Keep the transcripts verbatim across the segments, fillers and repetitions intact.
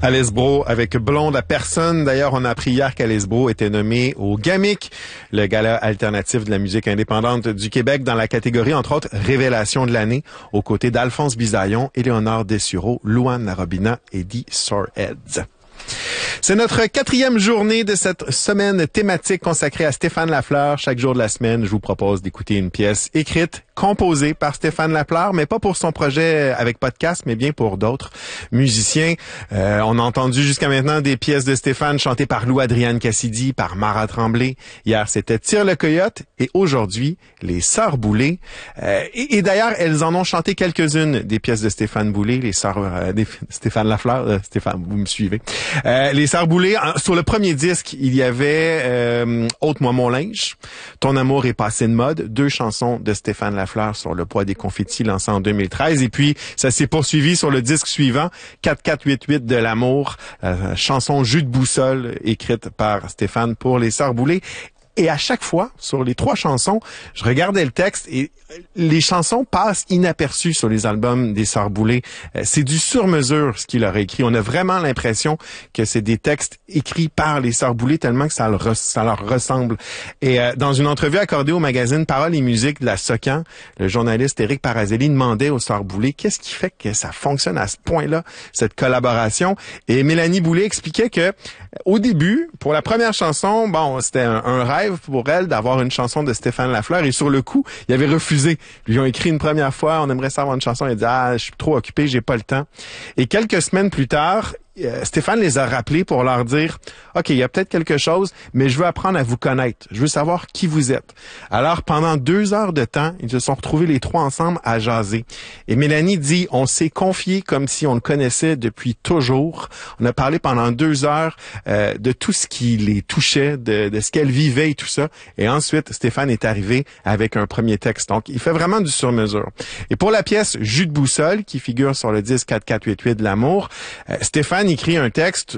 Alice Brault avec Blonde à personne. D'ailleurs, on a appris hier qu'Alice Brault était nommée au GAMIC, le gala alternatif de la musique indépendante du Québec, dans la catégorie, entre autres, Révélation de l'année, aux côtés d'Alphonse Bisaillon, Éléonore Dessureau, Louane Larobina et Dee Soreheads. C'est notre quatrième journée de cette semaine thématique consacrée à Stéphane Lafleur. Chaque jour de la semaine, je vous propose d'écouter une pièce écrite, composée par Stéphane Lafleur, mais pas pour son projet avec podcast, mais bien pour d'autres musiciens. Euh, on a entendu jusqu'à maintenant des pièces de Stéphane chantées par Lou-Adrienne Cassidy, par Mara Tremblay. Hier, c'était Tire le Coyote et aujourd'hui, les Sœurs Boulay. Euh, et, et d'ailleurs, elles en ont chanté quelques-unes des pièces de Stéphane Boulay, les Sœurs euh, des, Stéphane Lafleur, euh, Stéphane, vous me suivez. Euh, les Sœurs Boulay, sur le premier disque, il y avait euh, Ôte-moi mon linge, Ton amour est passé de mode, deux chansons de Stéphane Lafleur sur le poids des confettis lancé en deux mille treize. Et puis, ça s'est poursuivi sur le disque suivant, quatre quatre huit huit de l'amour, euh, chanson Jus de boussole, écrite par Stéphane pour les Sœurs Boulay. Et à chaque fois, sur les trois chansons, je regardais le texte et les chansons passent inaperçues sur les albums des Sœurs Boulay. C'est du sur-mesure ce qu'il a écrit. On a vraiment l'impression que c'est des textes écrits par les Sœurs Boulay tellement que ça leur, ça leur ressemble. Et euh, dans une entrevue accordée au magazine Paroles et musique de la Socan, le journaliste Éric Parazelli demandait aux Sœurs Boulay qu'est-ce qui fait que ça fonctionne à ce point-là, cette collaboration. Et Mélanie Boulay expliquait que au début, pour la première chanson, bon, c'était un, un rêve pour elle d'avoir une chanson de Stéphane Lafleur et sur le coup, il avait refusé. Ils ont écrit une première fois, on aimerait savoir une chanson, il a dit « Ah, je suis trop occupé, j'ai pas le temps ». Et quelques semaines plus tard, Euh, Stéphane les a rappelés pour leur dire « OK, il y a peut-être quelque chose, mais je veux apprendre à vous connaître. Je veux savoir qui vous êtes. » Alors, pendant deux heures de temps, ils se sont retrouvés les trois ensemble à jaser. Et Mélanie dit « On s'est confié comme si on le connaissait depuis toujours. On a parlé pendant deux heures euh, de tout ce qui les touchait, de, de ce qu'elle vivait et tout ça. Et ensuite, Stéphane est arrivé avec un premier texte. Donc, il fait vraiment du sur-mesure. Et pour la pièce « Jus de boussole » qui figure sur le disque quatre quatre huit huit de l'amour, euh, Stéphane écrit un texte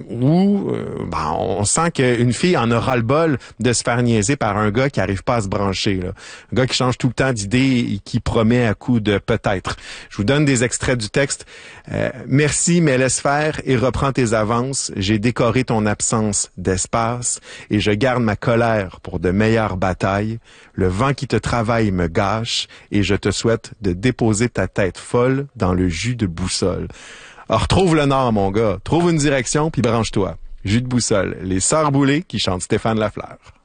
où euh, ben, on sent qu'une fille en aura le bol de se faire niaiser par un gars qui arrive pas à se brancher. Là. Un gars qui change tout le temps d'idée et qui promet à coup de peut-être. Je vous donne des extraits du texte. Euh, Merci, mais laisse faire et reprends tes avances. J'ai décoré ton absence d'espace et je garde ma colère pour de meilleures batailles. Le vent qui te travaille me gâche et je te souhaite de déposer ta tête folle dans le jus de boussole. Alors, trouve le nord, mon gars. Trouve une direction, puis branche-toi. Jus de boussole. Les Sœurs Boulay qui chantent Stéphane Lafleur.